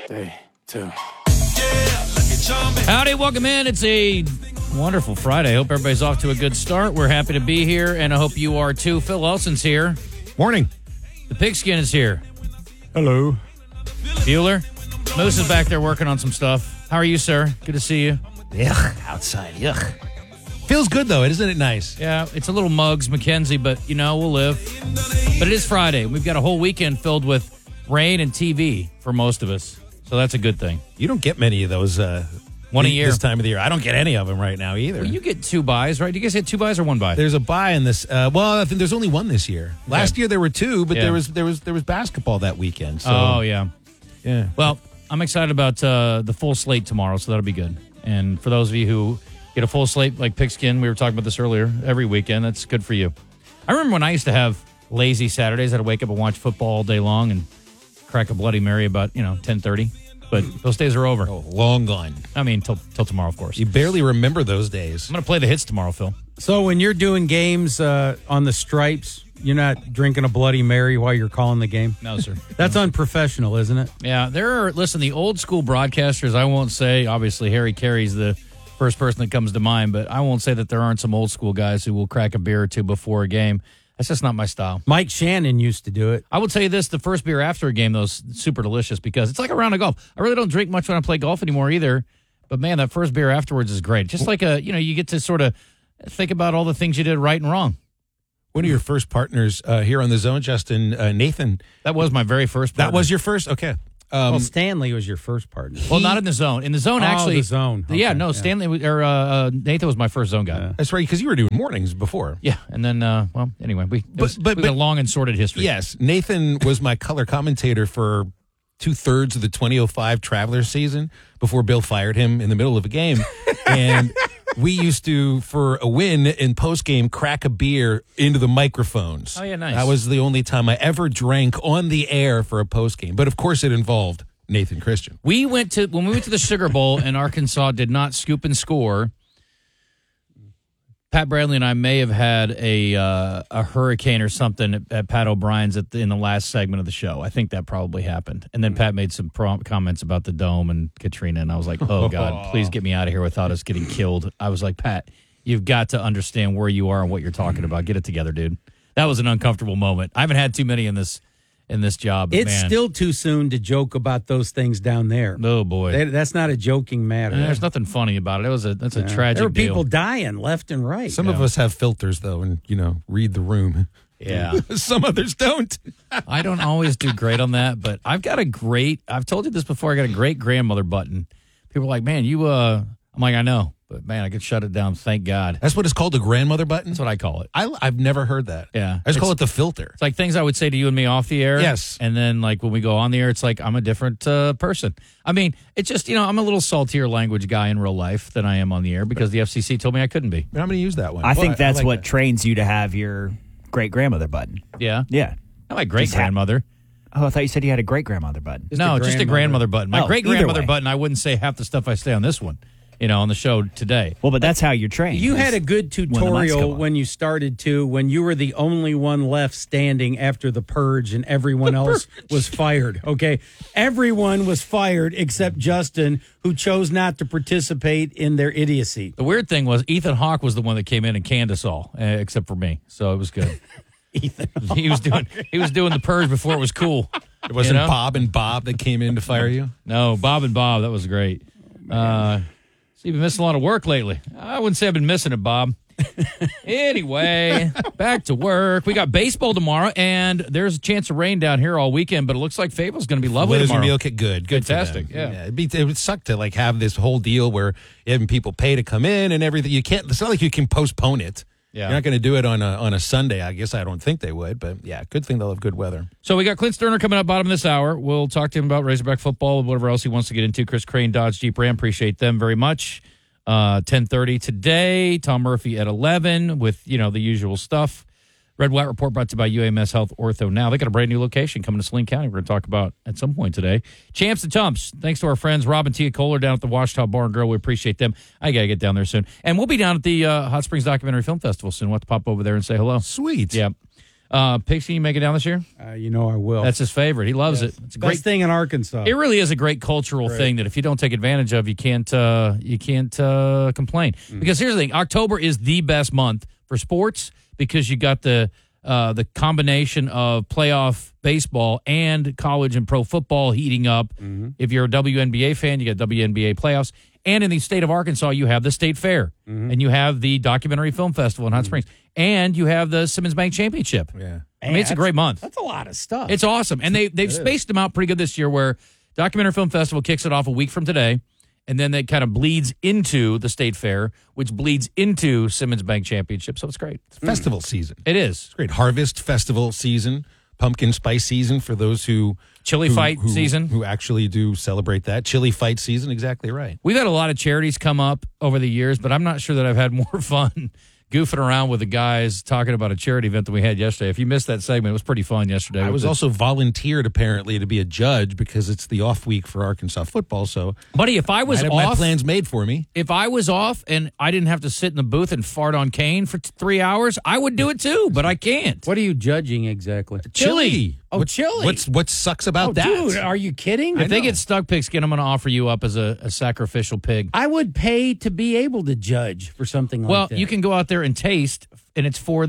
3, 2. Howdy, welcome in. It's a wonderful Friday. Hope everybody's off to a good start. We're happy to be here, and I hope you are too. Phil Elson's here. Morning. The Pigskin is here. Hello. Bueller. Moose is back there working on some stuff. How are you, sir? Good to see you. Yuck, outside. Yuck. Feels good, though. Isn't it nice? Yeah, it's a little Muggs, Mackenzie, but, we'll live. But it is Friday. We've got a whole weekend filled with rain and TV for most of us, so that's a good thing. You don't get many of those one a year. This time of the year. I don't get any of them right now either. Well, you get 2 buys, right? Do you guys get 2 buys or 1 buy? There's a buy in this. I think there's only 1 this year. Okay. Last year there were 2, but Yeah. there was basketball that weekend. So, Oh, yeah. yeah. Well, I'm excited about the full slate tomorrow, so that'll be good. And for those of you who get a full slate like Pigskin, we were talking about this earlier, every weekend, that's good for you. I remember when I used to have lazy Saturdays. I'd wake up and watch football all day long and crack a Bloody Mary about, 10:30. But those days are over. Oh, long gone. I mean, till tomorrow, of course. You barely remember those days. I'm going to play the hits tomorrow, Phil. So when you're doing games on the stripes, you're not drinking a Bloody Mary while you're calling the game? No, sir. That's unprofessional, isn't it? Yeah, the old school broadcasters, I won't say, obviously, Harry Carey's the first person that comes to mind, but I won't say that there aren't some old school guys who will crack a beer or 2 before a game. That's just not my style. Mike Shannon used to do it. I will tell you this, the first beer after a game, though, is super delicious because it's like a round of golf. I really don't drink much when I play golf anymore either, but, man, that first beer afterwards is great. Just like you get to sort of think about all the things you did right and wrong. One of your first partners here on the Zone, Justin, Nathan. That was my very first partner. That was your first? Okay. Well, Stanley was your first partner. Well, not in the zone. In the zone, actually. The zone. Okay, Yeah, no, Stanley or Nathan was my first zone guy. Yeah. That's right, because you were doing mornings before. Yeah, and then, anyway, we got a long and sordid history. Yes, Nathan was my color commentator for 2/3 of the 2005 Travelers season before Bill fired him in the middle of a game. And we used to, for a win in postgame, crack a beer into the microphones. Oh, yeah, nice. That was the only time I ever drank on the air for a postgame. But, of course, it involved Nathan Christian. When we went to the Sugar Bowl and Arkansas did not scoop and score, Pat Bradley and I may have had a hurricane or something at Pat O'Brien's in the last segment of the show. I think that probably happened. And then Pat made some comments about the dome and Katrina, and I was like, oh, God, please get me out of here without us getting killed. I was like, Pat, you've got to understand where you are and what you're talking about. Get it together, dude. That was an uncomfortable moment. I haven't had too many in this job. It's man. still too soon to joke about those things down there. Oh, boy. That's not a joking matter. There's nothing funny about it. That's a tragic There were deal. people dying left and right. Some of us have filters, though, and, read the room. Yeah. Some others don't. I don't always do great on that, but I've told you this before, I got a great grandmother button. People are like, man, I'm like, I know, but man, I could shut it down. Thank God. That's what it's called, a grandmother button? That's what I call it. I've never heard that. Yeah. I just call it the filter. It's like things I would say to you and me off the air. Yes. And then like when we go on the air, it's like I'm a different person. I mean, it's just, I'm a little saltier language guy in real life than I am on the air because the FCC told me I couldn't be. I'm going to use that one. I think that's like what that. trains you to have your great-grandmother button. Yeah. Yeah. Not my great-grandmother. Oh, I thought you said you had a great-grandmother button. Just a grandmother button. My Oh, great-grandmother either way. button, I wouldn't say half the stuff I say on this one, on the show today. Well, but that's how you're trained. You had a good the mics come tutorial on. when you started when you were the only one left standing after the purge and everyone else was fired. Okay. Everyone was fired except Justin, who chose not to participate in their idiocy. The weird thing was Ethan Hawke was the one that came in and canned us all, except for me. So it was good. Ethan. He was doing the purge before it was cool. It wasn't Bob and Bob that came in to fire you? No, Bob and Bob. That was great. So you've been missing a lot of work lately. I wouldn't say I've been missing it, Bob. Anyway, back to work. We got baseball tomorrow, and there's a chance of rain down here all weekend, but it looks like Fable's going to be lovely Weather's tomorrow. going to be okay. Good. Fantastic, for them. yeah. It would suck to have this whole deal where having people pay to come in and everything. You can't. It's not like you can postpone it. Yeah. You're not going to do it on a Sunday. I guess I don't think they would, but yeah, good thing they'll have good weather. So we got Clint Sterner coming up bottom of this hour. We'll talk to him about Razorback football, whatever else he wants to get into. Chris Crane, Dodge Jeep Ram, appreciate them very much. 10:30 today. Tom Murphy at 11 with the usual stuff. Red White Report brought to you by UAMS Health Ortho Now. They got a brand new location coming to Saline County. We're going to talk about at some point today. Champs and Tumps. Thanks to our friends Rob and Tia Kohler down at the Washita Bar and Grill. We appreciate them. I got to get down there soon. And we'll be down at the Hot Springs Documentary Film Festival soon. We'll have to pop over there and say hello. Sweet. Yeah. Pixie, you make it down this year? You know I will. That's his favorite. He loves Yes. it. It's a Best great thing in Arkansas. It really is a great cultural thing that if you don't take advantage of, you can't complain. Because here's the thing: October is the best month for sports because you got the combination of playoff baseball and college and pro football heating up. If you're a WNBA fan, you got WNBA playoffs. And in the state of Arkansas, you have the State Fair, and you have the Documentary Film Festival in Hot Springs, and you have the Simmons Bank Championship. Yeah. I mean, it's a great month. That's a lot of stuff. It's awesome. And they've spaced them out pretty good this year where Documentary Film Festival kicks it off a week from today, and then that kind of bleeds into the State Fair, which bleeds into Simmons Bank Championship. So it's great. It's festival season. It is. It's great. Harvest festival season, pumpkin spice season for those who Chili fight season. Who actually do celebrate that. Chili fight season, exactly right. We've had a lot of charities come up over the years, but I'm not sure that I've had more fun goofing around with the guys talking about a charity event that we had yesterday. If you missed that segment, it was pretty fun yesterday. I was also volunteered apparently to be a judge because it's the off week for Arkansas football. So, buddy, if I was I had off, my plans made for me. If I was off and I didn't have to sit in the booth and fart on Kane for 3 hours, I would do it too, but I can't. What are you judging exactly? Chili. Oh, chili. What sucks about that? Dude, are you kidding? If they get stuck pigskin, I'm going to offer you up as a sacrificial pig. I would pay to be able to judge for something like Well, that. you can go out there and taste, and it's for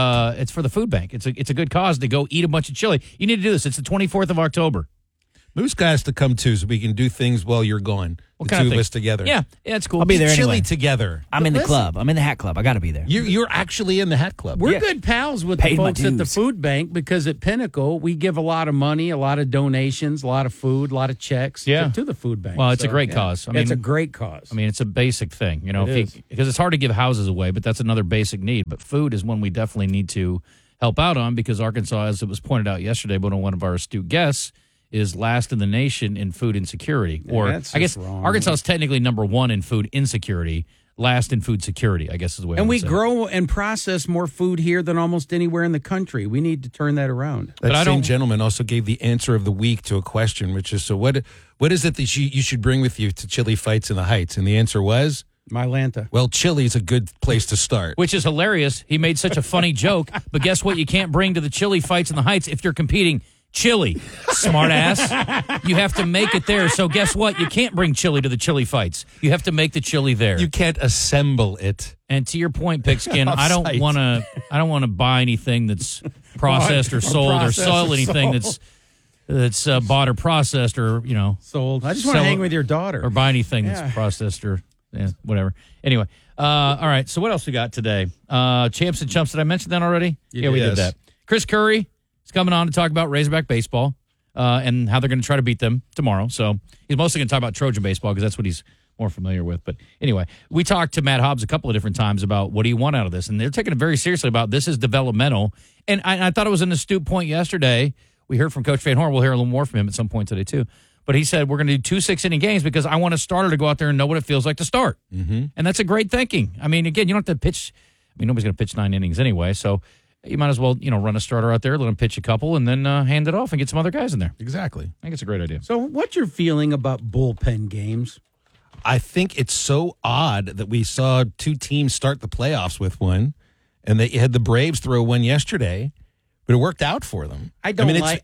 the food bank. It's a good cause to go eat a bunch of chili. You need to do this. It's the 24th of October. Moose guy has to come too, so we can do things while you're gone. What the kind two of of thing? us together. Yeah, it's cool. I'll be there Chili anyway. together. I'm in the Listen. club. I'm in the hat club. I got to be there. You're actually in the hat club. We're Yeah. good pals with Paid the my folks at the dues. food bank because at Pinnacle, we give a lot of money, a lot of donations, a lot of food, a lot of checks to the food bank. Well, it's a So, great yeah. cause. It's a great cause. I mean, it's a basic thing, It because it's hard to give houses away, but that's another basic need. But food is one we definitely need to help out on because Arkansas, as it was pointed out yesterday by one of our astute guests, is last in the nation in food insecurity. Or that's I guess just wrong. Arkansas is technically number one in food insecurity, last in food security, I guess is the way I and would we say it. grow and process more food here than almost anywhere in the country. We need to turn that around. That But I same don't- gentleman also gave the answer of the week to a question, which is, so what is it that you should bring with you to Chili Fights in the Heights? And the answer was, Mylanta. well, chili's a good place to start. Which is hilarious. He made such a funny joke, but guess what? You can't bring to the chili fights in the Heights if you're competing. Chili, smart ass. You have to make it there. So guess what? You can't bring chili to the chili fights. You have to make the chili there. You can't assemble it. And to your point, Pigskin, I don't Off-site. want to buy anything that's processed or sold or processed sell or anything sold. that's bought or processed or Sold. I just want to Sell- hang with your daughter. or buy anything Yeah. that's processed or whatever. Anyway, all right. So what else we got today? Champs and Chumps. Did I mention that already? Yeah, we did Yes. that. Chris Curry is coming on to talk about Razorback baseball and how they're going to try to beat them tomorrow. So he's mostly going to talk about Trojan baseball because that's what he's more familiar with. But anyway, we talked to Matt Hobbs a couple of different times about what do you want out of this, and they're taking it very seriously about this is developmental. And I thought it was an astute point yesterday. We heard from Coach Van Horn. We'll hear a little more from him at some point today too. But he said, we're going to do 2 6-inning games because I want a starter to go out there and know what it feels like to start. Mm-hmm. And that's a great thinking. I mean, again, you don't have to pitch. I mean, nobody's going to pitch 9 innings anyway. So you might as well, run a starter out there, let him pitch a couple, and then hand it off and get some other guys in there. Exactly. I think it's a great idea. So what's your feeling about bullpen games? I think it's so odd that we saw two teams start the playoffs with one, and they had the Braves throw one yesterday, but it worked out for them. I don't mean, like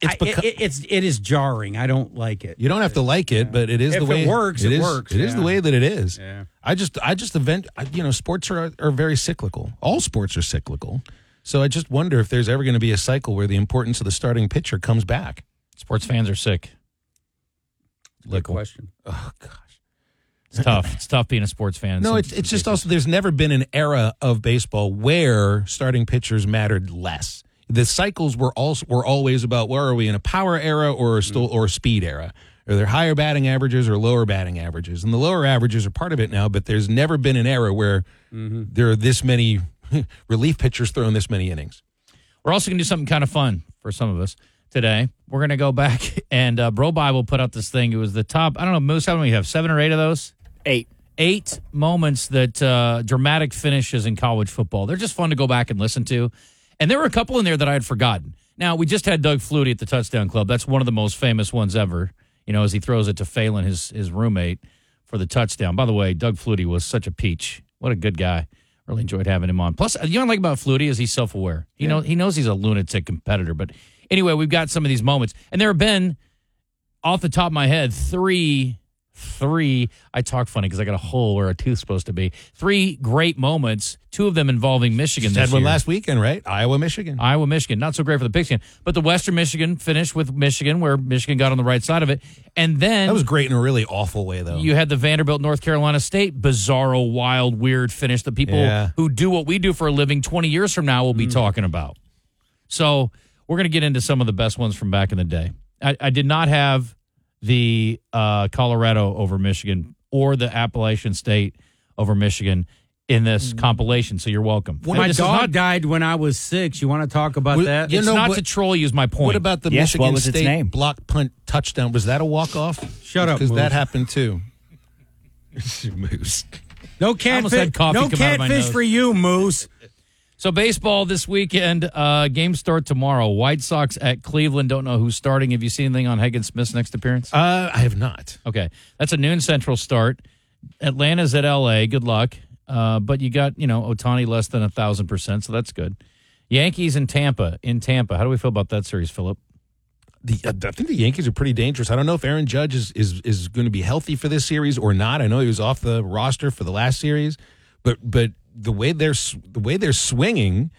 it is jarring. I don't like it. You don't have to like it, but it is If the way it works, it works, It is the yeah. way that it is. Yeah. Sports are very cyclical. All sports are cyclical. So I just wonder if there's ever going to be a cycle where the importance of the starting pitcher comes back. Sports fans are sick. Good question. Oh gosh. It's tough. It's tough being a sports fan. No, it's just also there's never been an era of baseball where starting pitchers mattered less. The cycles were always about where are we in a power era or or a speed era? Are there higher batting averages or lower batting averages? And the lower averages are part of it now, but there's never been an era where there are this many relief pitchers throwing this many innings. We're also going to do something kind of fun for some of us today. We're going to go back and Bro Bible put out this thing. It was the top, I don't know, Moose, how many you have? 7 or 8 of those? 8 moments that dramatic finishes in college football. They're just fun to go back and listen to. And there were a couple in there that I had forgotten. Now, we just had Doug Flutie at the Touchdown Club. That's one of the most famous ones ever, as he throws it to Phelan, his roommate, for the touchdown. By the way, Doug Flutie was such a peach. What a good guy. Really enjoyed having him on. Plus, you know what I like about Flutie is he's self-aware. He knows he's a lunatic competitor. But anyway, we've got some of these moments. And there have been, off the top of my head, three. I talk funny because I got a hole where a tooth's supposed to be. 3 great moments, 2 of them involving Michigan this had one year. last weekend, right? Iowa, Michigan. Not so great for the Pigskin. But the Western Michigan finished with Michigan, where Michigan got on the right side of it. And then That was great in a really awful way, though. you had the Vanderbilt, North Carolina State bizarro, wild, weird finish that people who do what we do for a living 20 years from now will be talking about. So we're going to get into some of the best ones from back in the day. I did not have the Colorado over Michigan or the Appalachian State over Michigan in this compilation, so you're welcome. My dog died when I was 6. You want to talk about that? It's not to troll you is my point. What about the Yes, what Michigan was its State name? block punt touchdown? Was that a walk-off? Shut up, Because that Moose. happened, too. Moose. No almost catfish, had coffee no come out of my catfish nose. for you, Moose. So baseball this weekend, games start tomorrow. White Sox at Cleveland. Don't know who's starting. Have you seen anything on Hagen Smith's next appearance? I have not. Okay. That's a noon central start. Atlanta's at L.A. Good luck. But you got, Ohtani less than 1,000%, so that's good. Yankees in Tampa. How do we feel about that series, Philip? I think the Yankees are pretty dangerous. I don't know if Aaron Judge is going to be healthy for this series or not. I know he was off the roster for the last series, but the way they're swinging,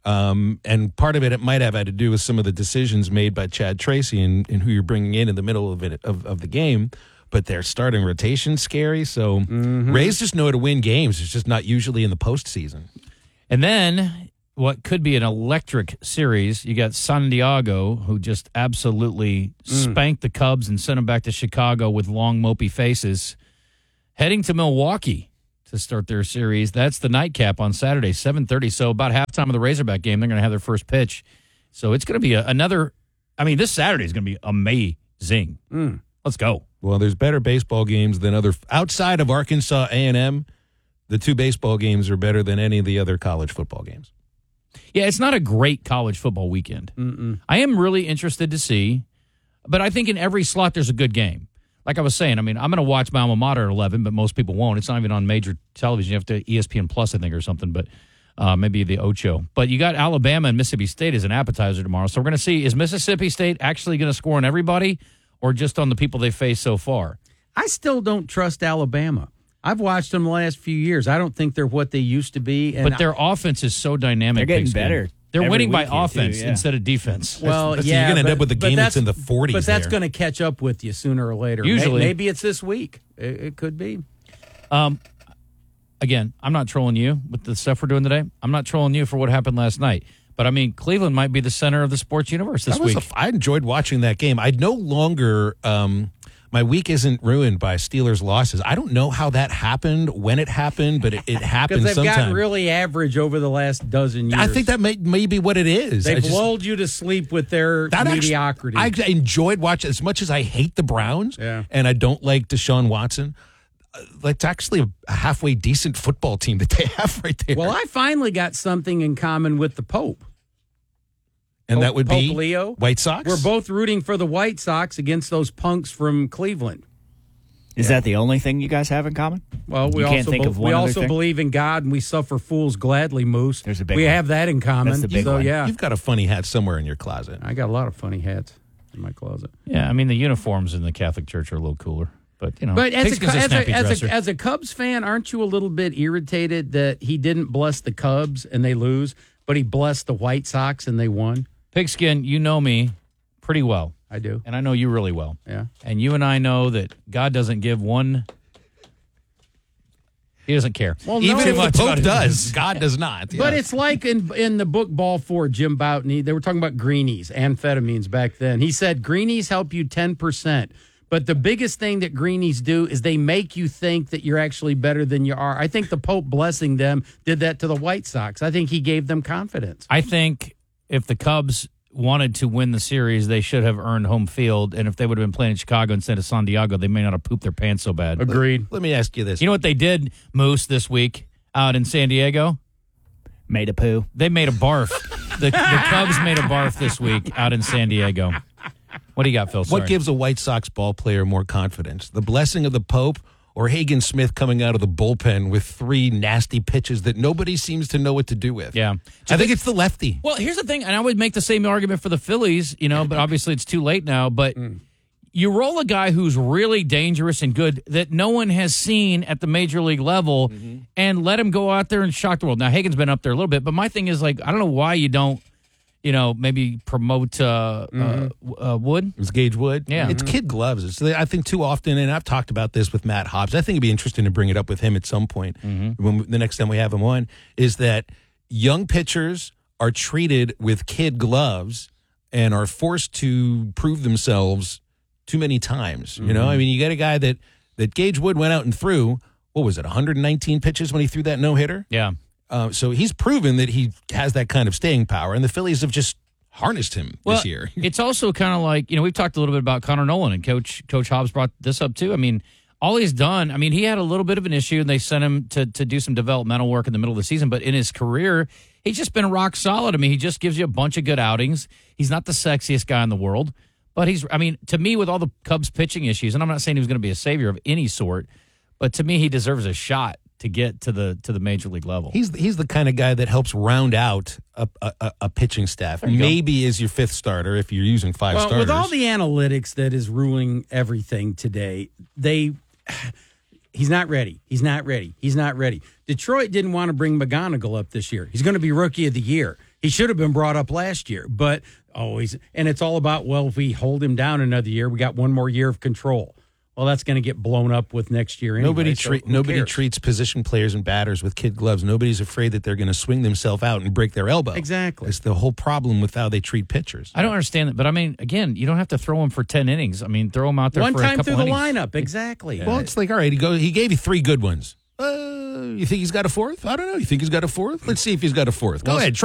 and part of it might have had to do with some of the decisions made by Chad Tracy and who you're bringing in the middle of the game. But their starting rotation's scary. So Rays just know how to win games. It's just not usually in the postseason. And then what could be an electric series, you got San Diego, who just absolutely spanked the Cubs and sent them back to Chicago with long, mopey faces, heading to Milwaukee to start their series. That's the nightcap on Saturday, 7:30. So about halftime of the Razorback game, they're going to have their first pitch. So it's going to be this Saturday is going to be amazing. Let's go. Well, there's better baseball games than outside of Arkansas A&M. The 2 baseball games are better than any of the other college football games. Yeah, it's not a great college football weekend. I am really interested to see, but I think in every slot there's a good game. Like I was saying, I'm going to watch my alma mater at 11, but most people won't. It's not even on major television. You have to ESPN Plus, I think, or something, but maybe the Ocho. But you got Alabama and Mississippi State as an appetizer tomorrow. So we're going to see, is Mississippi State actually going to score on everybody or just on the people they face so far? I still don't trust Alabama. I've watched them the last few years. I don't think they're what they used to be. And But their offense is so dynamic. They're getting Pigskin. better. They're every winning by week here, too, offense yeah. instead of defense. Well, You're yeah, going to end up with a game that's in the 40s. But that's there. going to catch up with you sooner or later. Usually. Maybe it's this week. It could be. Again, I'm not trolling you with the stuff we're doing today. I'm not trolling you for what happened last night. But, Cleveland might be the center of the sports universe this week. I enjoyed watching that game. I no longer my week isn't ruined by Steelers losses. I don't know how that happened, when it happened, but it happened Because they've sometime. gotten really average over the last dozen years. I think that may be what it is. They've lulled you to sleep with their mediocrity. I enjoyed watching as much as I hate the Browns and I don't like Deshaun Watson. It's actually a halfway decent football team that they have right there. Well, I finally got something in common with the Pope. And that would be Pope Leo. White Sox? We're both rooting for the White Sox against those punks from Cleveland. Is that the only thing you guys have in common? Well, we You can't also think of one we other also thing? believe in God and we suffer fools gladly, Moose. There's a big we one. have that in common. That's the big so one. yeah, You've got a funny hat somewhere in your closet. I got a lot of funny hats in my closet. Yeah, the uniforms in the Catholic Church are a little cooler. But, But Pigskin's snappy dresser. as a Cubs fan, aren't you a little bit irritated that he didn't bless the Cubs and they lose, but he blessed the White Sox and they won? Pigskin, you know me pretty well. I do. And I know you really well. Yeah. And you and I know that God doesn't give one. He doesn't care. Well, Even no, if the much Pope about it. does, God does not. But Yeah. it's like in the book Ball 4, Jim Bouton, they were talking about greenies, amphetamines back then. He said greenies help you 10%. But the biggest thing that greenies do is they make you think that you're actually better than you are. I think the Pope blessing them did that to the White Sox. I think he gave them confidence. I think if the Cubs wanted to win the series, they should have earned home field. And if they would have been playing in Chicago instead of San Diego, they may not have pooped their pants so bad. Agreed. Let me ask you this. You know what they did, Moose, this week out in San Diego? Made a poo. They made a barf. The Cubs made a barf this week out in San Diego. What do you got, Phil? Sorry. What gives a White Sox ball player more confidence? The blessing of the Pope or Hagen Smith coming out of the bullpen with 3 nasty pitches that nobody seems to know what to do with. Yeah. I think it's the lefty. Well, here's the thing, and I would make the same argument for the Phillies, but obviously it's too late now. But you roll a guy who's really dangerous and good that no one has seen at the major league level and let him go out there and shock the world. Now, Hagen's been up there a little bit, but my thing is, I don't know why you don't, maybe promote Wood. It was Gage Wood. Yeah. It's kid gloves. I think too often, and I've talked about this with Matt Hobbs, I think it'd be interesting to bring it up with him at some point when the next time we have him on, is that young pitchers are treated with kid gloves and are forced to prove themselves too many times. I mean, you got a guy that Gage Wood went out and threw, what was it, 119 pitches when he threw that no-hitter? Yeah. So he's proven that he has that kind of staying power, and the Phillies have just harnessed him this year. It's also kind of like, we've talked a little bit about Connor Nolan, and Coach Hobbs brought this up too. I mean, all he's done, he had a little bit of an issue, and they sent him to do some developmental work in the middle of the season, but in his career, he's just been rock solid. He just gives you a bunch of good outings. He's not the sexiest guy in the world, but to me, with all the Cubs pitching issues, and I'm not saying he was going to be a savior of any sort, but to me, he deserves a shot to get to the major league level. He's the kind of guy that helps round out a pitching staff. Maybe is your 5th starter if you're using 5 starters. With all the analytics that is ruling everything today, he's not ready. He's not ready. He's not ready. Detroit didn't want to bring McGonigal up this year. He's going to be Rookie of the Year. He should have been brought up last year, but and it's all about, if we hold him down another year, we got one more year of control. Well, that's going to get blown up with next year anyway. Nobody treats position players and batters with kid gloves. Nobody's afraid that they're going to swing themselves out and break their elbow. Exactly. It's the whole problem with how they treat pitchers. I don't understand that, but again, you don't have to throw him for 10 innings. Throw him out there one for a time couple through innings. the lineup. Exactly. Well, it's like, all right, he gave you 3 good ones. You think he's got a 4th? I don't know. You think he's got a 4th? Let's see if he's got a 4th. Go ahead.